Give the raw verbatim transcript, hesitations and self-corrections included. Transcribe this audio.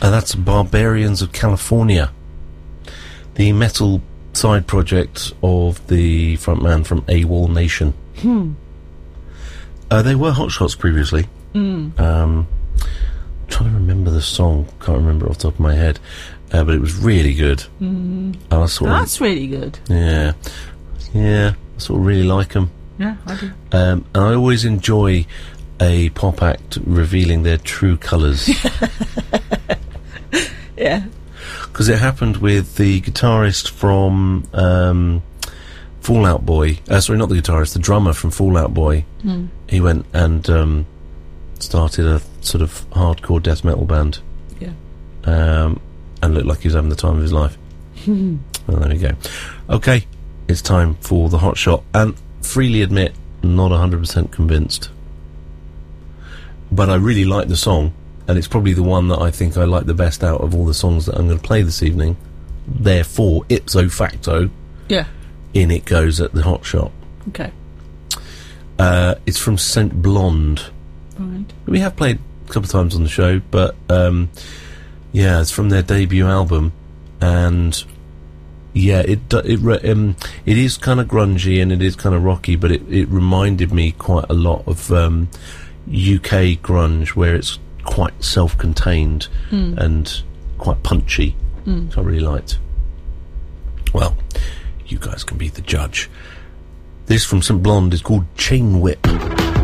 And that's Barbarians of California, the metal side project of the frontman from AWOL Nation. Hmm. Uh, they were Hot Shots previously. Mm. Um, I'm trying to remember the song. Can't remember off the top of my head. Uh, but it was really good. Mm. And I sort That's of, really good. Yeah. Yeah. I sort of really like them. Yeah, I do. Um, and I always enjoy a pop act revealing their true colours. Yeah. Because it happened with the guitarist from um, Fall Out Boy. Uh, sorry, not the guitarist, the drummer from Fall Out Boy. Mm. He went and um, started a sort of hardcore death metal band. Yeah. Um, and looked like he was having the time of his life. Well, there we go. Okay, it's time for the hot shot. And freely admit, not one hundred percent convinced. But I really like the song. And it's probably the one that I think I like the best out of all the songs that I'm going to play this evening. Therefore, ipso facto, Yeah. in it goes at the hot shot. Okay. Uh, it's from Saint Blonde. Right. We have played a couple of times on the show, but um, yeah, it's from their debut album, and yeah, it do- it re- um, it is kind of grungy and it is kind of rocky, but it, it reminded me quite a lot of um, U K grunge, where it's quite self-contained Mm. and quite punchy, Mm. which I really liked. Well, you guys can be the judge. This from Saint Blonde is called Chain Whip.